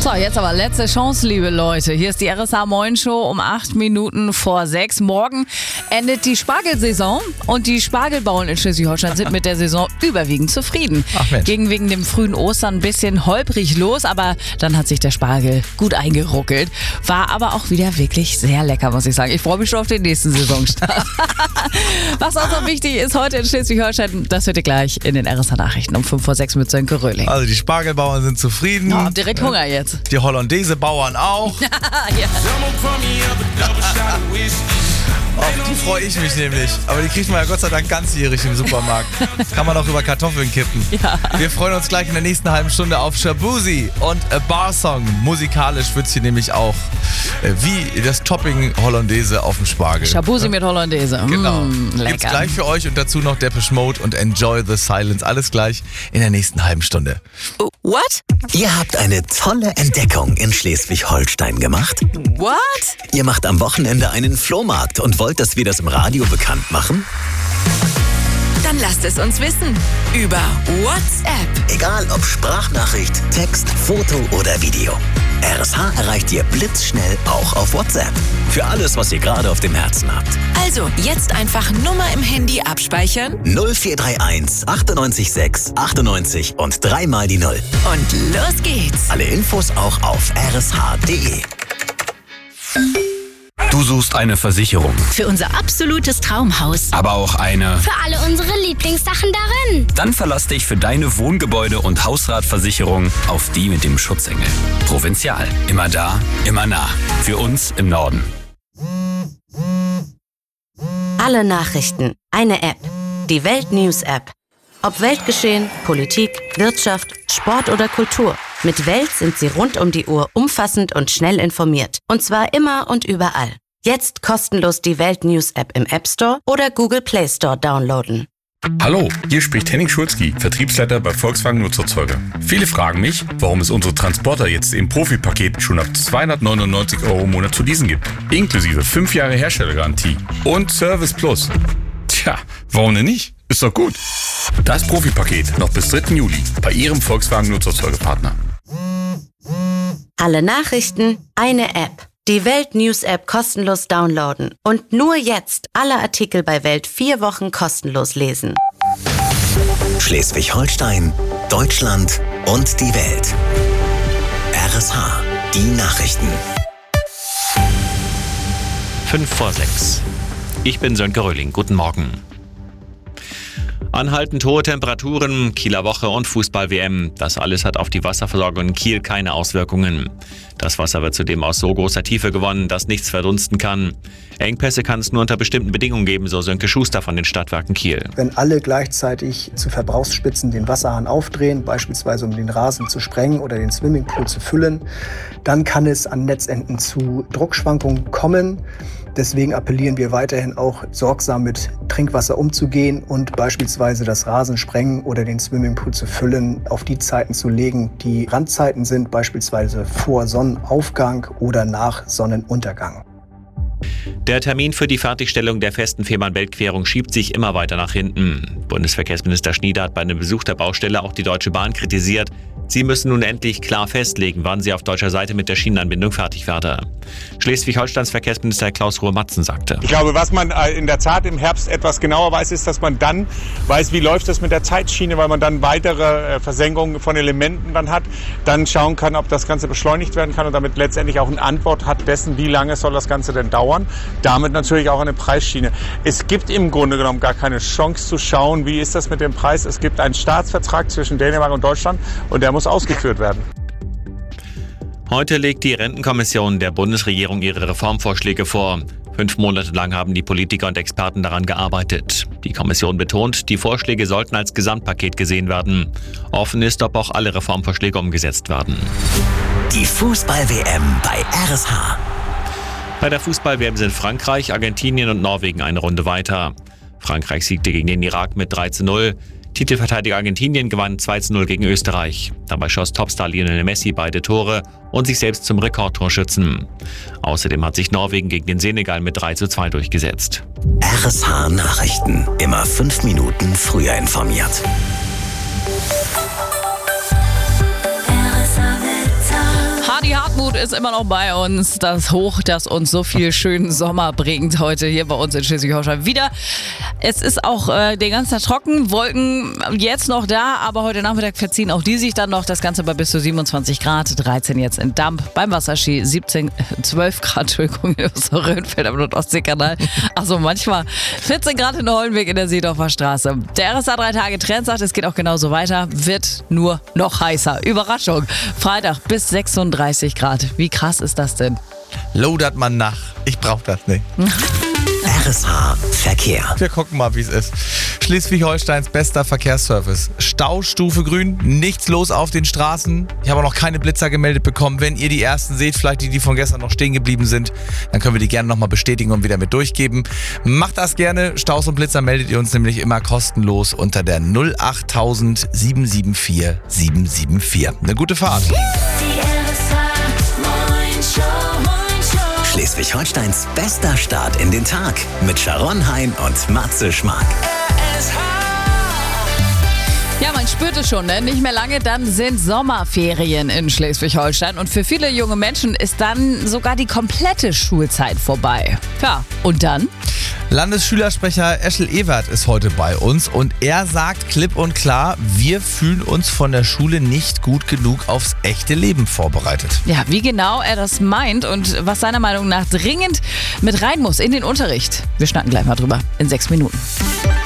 So, jetzt aber letzte Chance, liebe Leute. Hier ist die RSH Moin Show um 8:08. Morgen endet die Spargelsaison und die Spargelbauern in Schleswig-Holstein sind mit der Saison überwiegend zufrieden. Ach Mensch. Ging wegen dem frühen Ostern ein bisschen holprig los, aber dann hat sich der Spargel gut eingeruckelt. War aber auch wieder wirklich sehr lecker, muss ich sagen. Ich freue mich schon auf den nächsten Saisonstart. Was auch noch wichtig ist heute in Schleswig-Holstein, das hört ihr gleich in den RSH Nachrichten um 5:06 mit Sönke Röhling. Also die Spargelbauern sind zufrieden. Oh, hab direkt Hunger jetzt. Die Hollandaise-Bauern auch. Ja. Auf die freue ich mich nämlich. Aber die kriegt man ja Gott sei Dank ganzjährig im Supermarkt. Kann man auch über Kartoffeln kippen. Ja. Wir freuen uns gleich in der nächsten halben Stunde auf Shaboozey und A Bar Song. Musikalisch wird es hier nämlich auch wie das Topping Hollandaise auf dem Spargel. Shaboozey mit Hollandaise. Genau. Lecker. Gibt's gleich für euch und dazu noch Depeche Mode und Enjoy the Silence. Alles gleich in der nächsten halben Stunde. What? Ihr habt eine tolle Entdeckung in Schleswig-Holstein gemacht? What? Ihr macht am Wochenende einen Flohmarkt und wollt, dass wir das im Radio bekannt machen? Dann lasst es uns wissen. Über WhatsApp. Egal ob Sprachnachricht, Text, Foto oder Video. RSH erreicht ihr blitzschnell auch auf WhatsApp. Für alles, was ihr gerade auf dem Herzen habt. Also jetzt einfach Nummer im Handy abspeichern 0431 98 6 98 und 3 mal die 0. und los geht's. Alle Infos auch auf rsh.de. Du suchst eine Versicherung, Für unser absolutes Traumhaus. aber auch eine. Für alle unsere Lieblingssachen darin. Dann verlass dich für deine Wohngebäude- und Hausratversicherung auf die mit dem Schutzengel. Provinzial. Immer da, immer nah. Für uns im Norden. Alle Nachrichten. Eine App. Die Welt News App. Ob Weltgeschehen, Politik, Wirtschaft, Sport oder Kultur. Mit Welt sind Sie rund um die Uhr umfassend und schnell informiert. Und zwar immer und überall. Jetzt kostenlos die Welt News App im App Store oder Google Play Store downloaden. Hallo, hier spricht Henning Schulzki, Vertriebsleiter bei Volkswagen Nutzerzeuger. Viele fragen mich, warum es unsere Transporter jetzt im Profi-Paket schon ab 299 € im Monat zu leasen gibt. Inklusive 5 Jahre Herstellergarantie und Service Plus. Tja, warum denn nicht? Ist doch gut. Das Profi-Paket noch bis 3. Juli bei Ihrem Volkswagen Nutzerzeugerpartner. Alle Nachrichten, eine App. Die Welt News App kostenlos downloaden. Und nur jetzt alle Artikel bei Welt 4 Wochen kostenlos lesen. Schleswig-Holstein, Deutschland und die Welt. RSH, die Nachrichten. 5:06. Ich bin Sönke Röhling. Guten Morgen. Anhaltend hohe Temperaturen, Kieler Woche und Fußball-WM. Das alles hat auf die Wasserversorgung in Kiel keine Auswirkungen. Das Wasser wird zudem aus so großer Tiefe gewonnen, dass nichts verdunsten kann. Engpässe kann es nur unter bestimmten Bedingungen geben, so Sönke Schuster von den Stadtwerken Kiel. Wenn alle gleichzeitig zu Verbrauchsspitzen den Wasserhahn aufdrehen, beispielsweise um den Rasen zu sprengen oder den Swimmingpool zu füllen, dann kann es an Netzenden zu Druckschwankungen kommen. Deswegen appellieren wir weiterhin auch sorgsam mit Trinkwasser umzugehen und beispielsweise das Rasensprengen oder den Swimmingpool zu füllen auf die Zeiten zu legen, die Randzeiten sind, beispielsweise vor Sonnenaufgang oder nach Sonnenuntergang. Der Termin für die Fertigstellung der festen Fehmarn-Belt-Querung schiebt sich immer weiter nach hinten. Bundesverkehrsminister Schnieder hat bei einem Besuch der Baustelle auch die Deutsche Bahn kritisiert. Sie müssen nun endlich klar festlegen, wann sie auf deutscher Seite mit der Schienenanbindung fertig werde. Schleswig-Holsteins Verkehrsminister Klaus Ruhe-Matzen sagte: Ich glaube, was man in der Tat im Herbst etwas genauer weiß, ist, dass man dann weiß, wie läuft das mit der Zeitschiene, weil man dann weitere Versenkungen von Elementen dann hat, dann schauen kann, ob das Ganze beschleunigt werden kann und damit letztendlich auch eine Antwort hat dessen, wie lange soll das Ganze denn dauern. Damit natürlich auch eine Preisschiene. Es gibt im Grunde genommen gar keine Chance zu schauen, wie ist das mit dem Preis. Es gibt einen Staatsvertrag zwischen Dänemark und Deutschland und der muss ausgeführt werden. Heute legt die Rentenkommission der Bundesregierung ihre Reformvorschläge vor. 5 Monate lang haben die Politiker und Experten daran gearbeitet. Die Kommission betont, die Vorschläge sollten als Gesamtpaket gesehen werden. Offen ist, ob auch alle Reformvorschläge umgesetzt werden. Die Fußball-WM bei RSH. Bei der Fußball-WM sind Frankreich, Argentinien und Norwegen eine Runde weiter. Frankreich siegte gegen den Irak mit 3:0. Titelverteidiger Argentinien gewann 2:0 gegen Österreich. Dabei schoss Topstar Lionel Messi beide Tore und sich selbst zum Rekordtorschützen. Außerdem hat sich Norwegen gegen den Senegal mit 3:2 durchgesetzt. RSH Nachrichten. Immer 5 Minuten früher informiert. Wettergut ist immer noch bei uns. Das Hoch, das uns so viel schönen Sommer bringt, heute hier bei uns in Schleswig-Holstein wieder. Es ist auch den ganzen Tag trocken, Wolken jetzt noch da, aber heute Nachmittag verziehen auch die sich dann noch. Das Ganze bei bis zu 27 Grad, 13 jetzt in Damp, beim Wasserski 12 Grad, Entschuldigung, in Röhnfeld am Nordostseekanal. Also manchmal 14 Grad in der Hollenweg in der Seedorfer Straße. Der RSA 3-Tage-Trend sagt, es geht auch genauso weiter, wird nur noch heißer. Überraschung, Freitag bis 36 Grad. Wie krass ist das denn? Lodert man nach. Ich brauch das nicht. RSA Verkehr. Wir gucken mal, wie es ist. Schleswig-Holsteins bester Verkehrsservice. Staustufe grün, nichts los auf den Straßen. Ich habe auch noch keine Blitzer gemeldet bekommen. Wenn ihr die ersten seht, vielleicht die von gestern noch stehen geblieben sind, dann können wir die gerne nochmal bestätigen und wieder mit durchgeben. Macht das gerne. Staus und Blitzer meldet ihr uns nämlich immer kostenlos unter der 08000 774 774. Eine gute Fahrt. Schleswig-Holsteins bester Start in den Tag mit Sharon Hein und Matze Schmark. Ja, man spürt es schon, ne? Nicht mehr lange, dann sind Sommerferien in Schleswig-Holstein und für viele junge Menschen ist dann sogar die komplette Schulzeit vorbei. Ja, und dann? Landesschülersprecher Eschel Ewert ist heute bei uns und er sagt klipp und klar, wir fühlen uns von der Schule nicht gut genug aufs echte Leben vorbereitet. Ja, wie genau er das meint und was seiner Meinung nach dringend mit rein muss in den Unterricht. Wir schnacken gleich mal drüber in 6 Minuten.